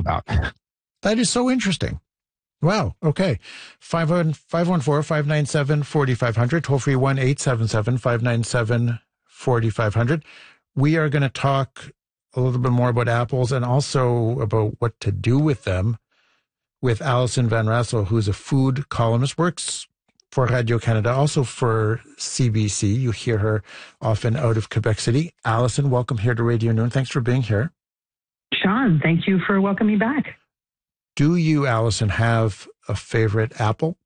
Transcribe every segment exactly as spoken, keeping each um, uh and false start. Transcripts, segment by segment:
about. That is so interesting. Wow. Okay. five one four, five nine seven, four five zero zero. Toll free one eight seven seven, five nine seven, four five zero zero. We are going to talk a little bit more about apples and also about what to do with them with Alison Van Rassel, who's a food columnist, works for Radio-Canada, also for C B C. You hear her often out of Quebec City. Alison, welcome here to Radio Noon. Thanks for being here. Sean, thank you for welcoming me back. Do you, Alison, have a favorite apple?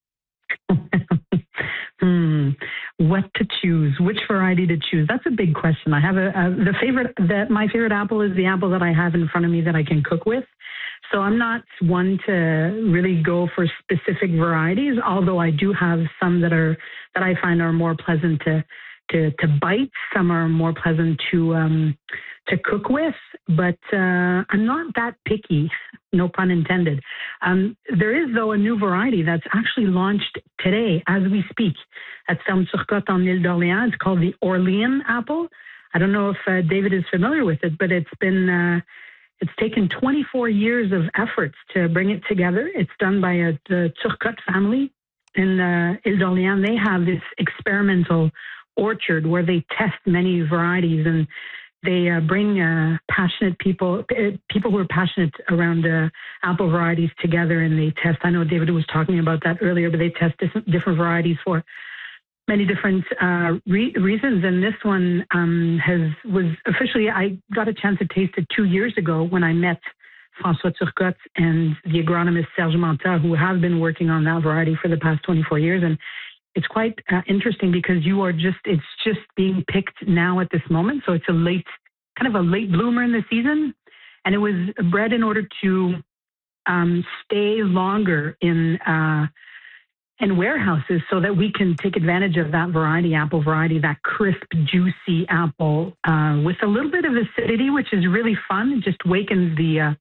hmm. What to choose? Which variety to choose? That's a big question. I have a, a the favorite that my favorite apple is the apple that I have in front of me that I can cook with. So I'm not one to really go for specific varieties, although I do have some that are that I find are more pleasant to to, to bite. Some are more pleasant to um, to cook with, but uh, I'm not that picky. No pun intended. Um, there is, though, a new variety that's actually launched today as we speak at Ferme Turcotte on Île d'Orléans. It's called the Orlean apple. I don't know if uh, David is familiar with it, but it's been uh, it's taken twenty-four years of efforts to bring it together. It's done by a, the Turcotte family in uh, Île d'Orléans. They have this experimental orchard where they test many varieties, and they uh, bring uh, passionate people, uh, people who are passionate around uh, apple varieties together, and they test. I know David was talking about that earlier, but they test different, different varieties for many different uh, re- reasons. And this one um, has was officially, I got a chance to taste it two years ago when I met François Turcotte and the agronomist Serge Manta, who have been working on that variety for the past twenty-four years. And it's quite uh, interesting because you are just, it's just being picked now at this moment. So it's a late, kind of a late bloomer in the season. And it was bred in order to um, stay longer in, uh, in warehouses so that we can take advantage of that variety, apple variety, that crisp, juicy apple uh, with a little bit of acidity, which is really fun. It just wakens the, uh,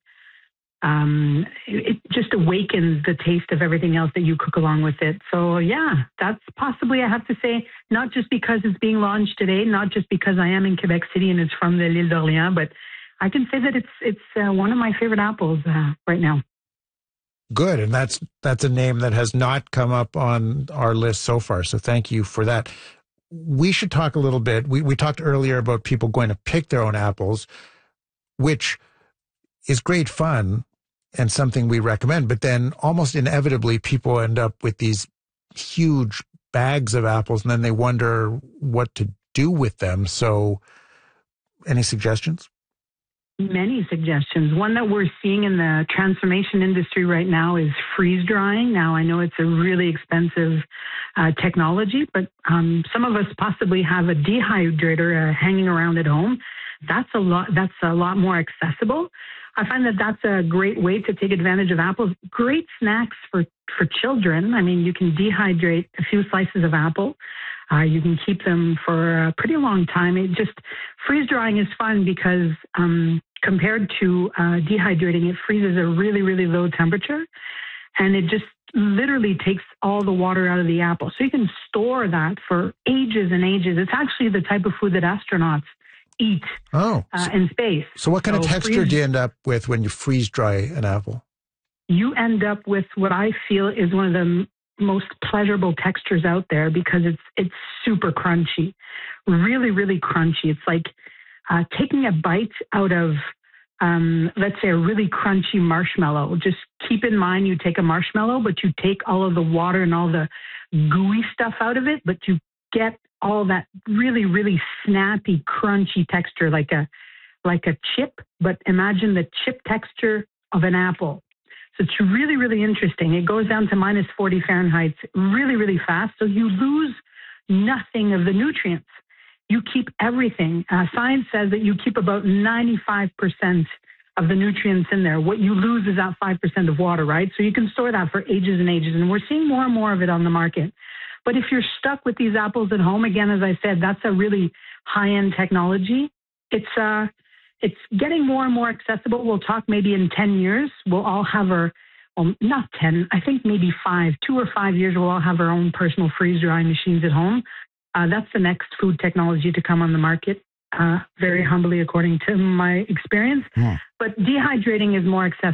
Um, it just awakens the taste of everything else that you cook along with it. So yeah, that's possibly, I have to say, not just because it's being launched today, not just because I am in Quebec City and it's from the L'Île d'Orléans, but I can say that it's it's uh, one of my favorite apples uh, right now. Good, and that's that's a name that has not come up on our list so far, so thank you for that. We should talk a little bit. We, we talked earlier about people going to pick their own apples, which is great fun and something we recommend, but then almost inevitably people end up with these huge bags of apples and then they wonder what to do with them. So any suggestions? Many suggestions. One that we're seeing in the transformation industry right now is freeze drying. Now, I know it's a really expensive uh, technology, but um, some of us possibly have a dehydrator uh, hanging around at home. That's a lot. That's a lot more accessible. I find that that's a great way to take advantage of apples. Great snacks for, for children. I mean, you can dehydrate a few slices of apple. Uh, you can keep them for a pretty long time. It just, freeze drying is fun because um, compared to uh, dehydrating, it freezes at a really, really low temperature. And it just literally takes all the water out of the apple. So you can store that for ages and ages. It's actually the type of food that astronauts eat oh, uh, so, in space. So what kind so of texture freeze, do you end up with when you freeze dry an apple? You end up with what I feel is one of the m- most pleasurable textures out there because it's it's super crunchy, really, really crunchy. It's like uh, taking a bite out of, um, let's say, a really crunchy marshmallow. Just keep in mind you take a marshmallow, but you take all of the water and all the gooey stuff out of it, but you get all that really, really snappy, crunchy texture, like a like a chip, but imagine the chip texture of an apple. So it's really, really interesting. It goes down to minus forty Fahrenheit really, really fast. So you lose nothing of the nutrients. You keep everything. Uh, science says that you keep about ninety-five percent of the nutrients in there. What you lose is that five percent of water, right? So you can store that for ages and ages. And we're seeing more and more of it on the market. But if you're stuck with these apples at home, again, as I said, that's a really high-end technology. It's uh, it's getting more and more accessible. We'll talk maybe in ten years. We'll all have our, well, not ten, I think maybe five, two or five years, we'll all have our own personal freeze-drying machines at home. Uh, that's the next food technology to come on the market, uh, very humbly according to my experience. Mm. But dehydrating is more accessible.